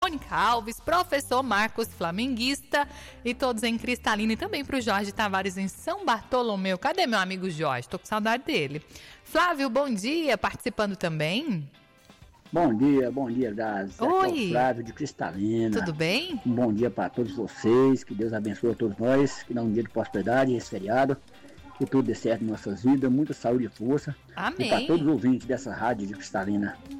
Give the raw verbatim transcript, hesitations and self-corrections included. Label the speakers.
Speaker 1: Mônica Alves, professor Marcos Flamenguista e todos em Cristalina, e também para o Jorge Tavares em São Bartolomeu. Cadê meu amigo Jorge? Tô com saudade dele. Flávio, bom dia, participando também.
Speaker 2: Bom dia, bom dia, Gás.
Speaker 1: Oi.
Speaker 2: Aqui é o Flávio de Cristalina.
Speaker 1: Tudo bem?
Speaker 2: Um bom dia para todos vocês, que Deus abençoe a todos nós, que dá um dia de prosperidade, esse feriado, que tudo dê certo em nossas vidas, muita saúde e força.
Speaker 1: Amém.
Speaker 2: E para todos os ouvintes dessa rádio de Cristalina.